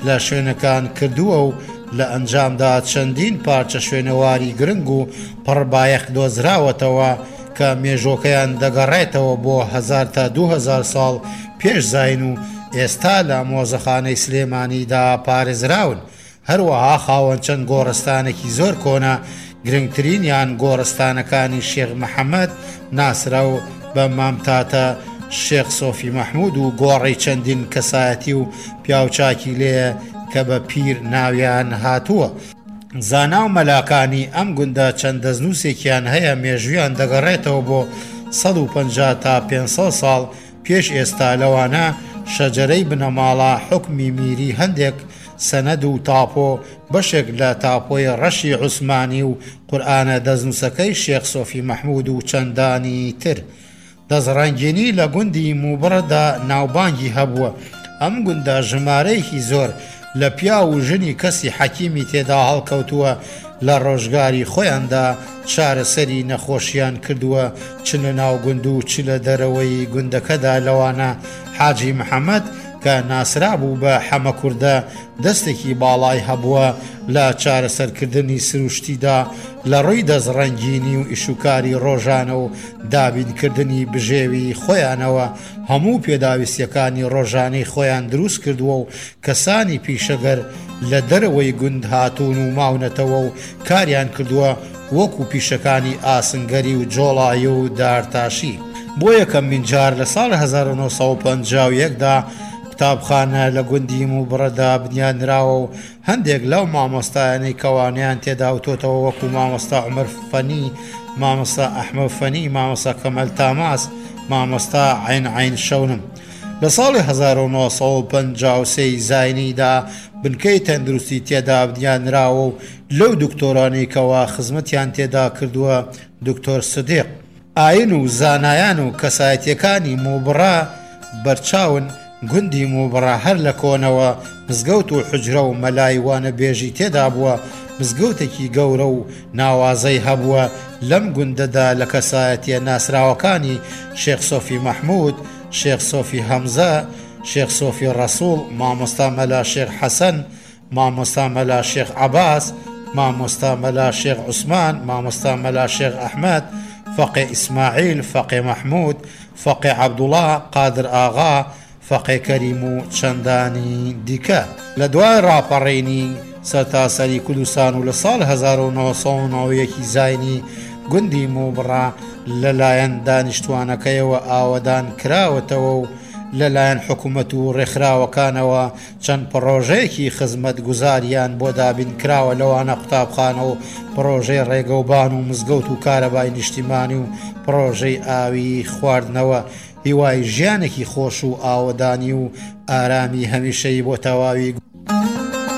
لە شوێنەکان کردووە و لە ئەنجامدا چەندین پارچە شوێنەواری گرنگ و پڕبایەخ دۆزراوەتەوە کە مێژۆکەیان دەگەڕێتەوە بۆ 1000 تا 2000 ساڵ پێش زاین و ئێستا لە مۆزەخانەی سلێمانیدا پارێزراون. هەروەها خاوەن چەند گۆڕستانێکی زۆر کۆنا گرنگترینیان گۆڕستانەکانی شێخ محەممەد ناسرا و بە مامتاتە شێخ سۆفی مەحموود و گۆڕی چەندین کەسایەتی و پیاوچاکی لێە کە بە پیر ناویان هاتووە. زانا و مەلاکانی ئەم گوندە چەند دەستنووسێکیان هەیە مێژویان دەگەڕێتەوە بۆ 150 تا 500 ساڵ پێش ئێستا. لەوانە شەجەرەی بنەماڵە حکمی میری هەندێک سەنەد و تاپۆ بەشێک لە تاپۆی ڕەشی عوسمانی و قورئانە دەستنووسەکەی شێخ سۆفی مەحموود و چەندانی تر. دەزڕەنگێنی لە گوندی موبڕەدا ناوبانگی هەبووە. ئەم گوندە ژمارەیەکی زۆر لە پیا و ژنی کەسی حەکیمی تێدا هەڵکەوتووە لە ڕۆژگاری خۆیاندا چارەسەری نەخۆشیان کردووە چ لە ناو گوند و چ لە دەرەوەی گوندەکەدا. لەوانە حاجی محەممەد کە ناسرا بوو بە حەمە کووردە دەستێکی باڵای هەبووە لە چارەسەرکردنی سروشتیدا لە ڕووی دەزڕەنگینی و ئیشوکاری ڕۆژانە و دابینکردنی بژێوی خۆیانەوە هەموو پێداویستیەکانی ڕۆژانەی خۆیان دروست کردووە و کەسانی پیشەگەر لە دەرەوەی گوند هاتوون و ماونەتەوە و کاریان کردووە وەکو پیشەکانی ئاسنگەری و جۆڵایی و دارتاشی. بۆ یەکەمین جار لە ساڵ 1951دا قوتابخانە لە گوندی موبڕەدا بنیانراوە و هەندێک لەو مامۆستایانەی کەوانیان تێدا وتۆتەوە وەکو مامۆستا عومەر فەنی، مامۆستا ئەحمەد فەنی، مامۆستا کەمەل تاماس، مامۆستا عین شەونم. لە ساڵی 1953 زاینیدا بنکەی تەندروستی تێدا بنیانراوە و لەو دکتۆرانەی کەوا خزمەتیان تێدا کردووە دکتۆر سدیق. ئاین و زانایان و کەسایەتیەکانی موبڕە بەرچاون گوندی موبڕە هەر لە کۆنەوە مزگەوت و حجرە و مەلایوانە بێژی تێدا بووە. مزگەوتێکی گەورە و ناوازەی هەبووە لەم گوندەدا لە کەسایەتیە ناسراوەکانی شێخ سۆفی مەحموود، شێخ سۆفی هەمزە، شێخ سۆفی ڕەسوڵ، مامۆستا مەلا شێخ حەسەن، مامۆستا مەلا شێخ عەباس، مامۆستا مەلا شێخ عوسمان، مامۆستا مەلا شێخ ئەحمەد، فەقێ ئیسماعیل، فەقێ مەحموود، فەقێ عەبدوڵڵا، قادر ئاغا، فەقێ کەریم و چەندانی دیکە. لە دوای ڕاپەڕینی سەرتاسەری کوردستان و لە ساڵ 1991 زاینی گوندی موبڕە لەلایەن دانیشتوانەکەیەوە ئاوەدان کراوەتەوە و لەلایەن حکوومەت و ڕێکخراوەکانەوە چەند پڕۆژەیەکی خزمەت گوزاریان بۆ دابین کراوە. لەوانە قوتابخانە و پڕۆژەی ڕێگەوبان و مزگەوت و کارەبای نیشتیمانی و پڕۆژەی ئاوی خواردنەوە هیوای ژیانێکی خۆش و ئاوەدانی و ئارامی هەمیشەی بۆ تەواوی